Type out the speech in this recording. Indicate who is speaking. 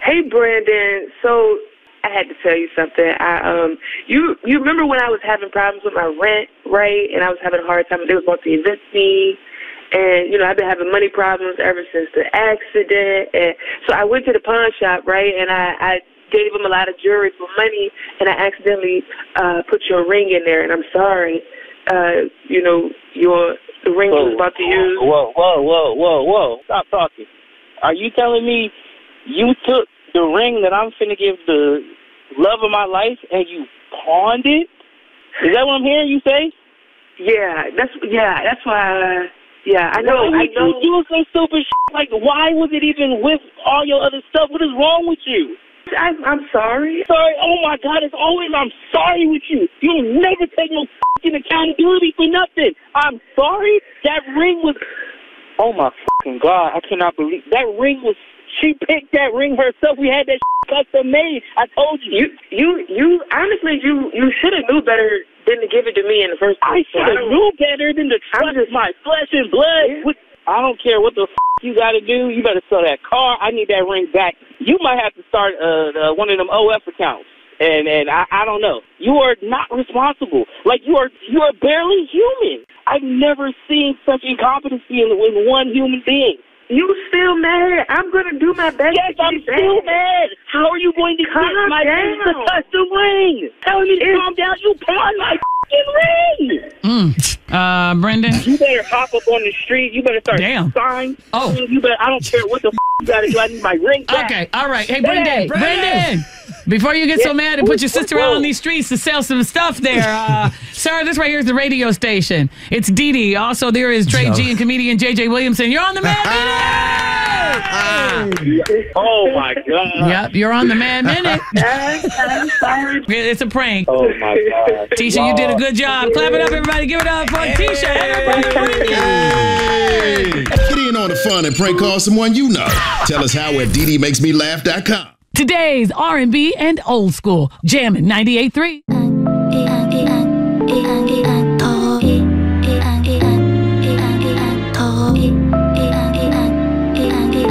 Speaker 1: Hey, Brandon. So I had to tell you something. You remember when I was having problems with my rent, right? And I was having a hard time. They was going to evict me. And, I've been having money problems ever since the accident. And so I went to the pawn shop, right? And I gave them a lot of jewelry for money. And I accidentally put your ring in there. And I'm sorry. The ring you was about to use.
Speaker 2: Whoa. Stop talking. Are you telling me you took the ring that I'm finna give the love of my life and you pawned it? Is that what I'm hearing you say?
Speaker 1: Yeah, that's why. I know.
Speaker 2: You doing some stupid shit. Like, why was it even with all your other stuff? What is wrong with you?
Speaker 1: I'm sorry.
Speaker 2: Sorry. Oh my God! It's always I'm sorry with you. You'll never take no fucking accountability for nothing. I'm sorry. That ring was. Oh my fucking God! I cannot believe that ring was. She picked that ring herself. We had that custom made. I told you.
Speaker 1: You honestly, you should have knew better than to give it to me in the first place.
Speaker 2: I should have knew better than to trust my flesh and blood. Yeah. I don't care what the you got to do. You better sell that car. I need that ring back. You might have to start one of them OF accounts. And I don't know. You are not responsible. Like, you are barely human. I've never seen such incompetency in one human being.
Speaker 1: You still mad? I'm going to do my best.
Speaker 2: Yes, I'm still mad. How are you going to get my custom ring? Telling me to calm down. You pawned my ring.
Speaker 3: Brendan?
Speaker 2: You better hop up on the street. You better start signs.
Speaker 3: Oh.
Speaker 2: You better, I don't care what the you got to do. I need my ring back.
Speaker 3: Okay, all right. Hey, Brendan. Before you get so mad and put your sister out on these streets to sell some stuff there, sir, this right here is the radio station. It's Dee Dee. Also, there is Trey G and comedian J.J. Williamson. You're on the Man Minute!
Speaker 2: Oh, my God.
Speaker 3: Yep, you're on the Man Minute.
Speaker 1: I'm sorry.
Speaker 3: It's a prank.
Speaker 2: Oh, my God.
Speaker 3: Tisha, you did a good job. Clap it up, everybody. Give it up for Tisha. Everybody.
Speaker 4: Get in on the fun and prank call someone you know. Tell us how at DDMakesMeLaugh.com.
Speaker 3: Today's R&B and old school. Jammin' 98.3.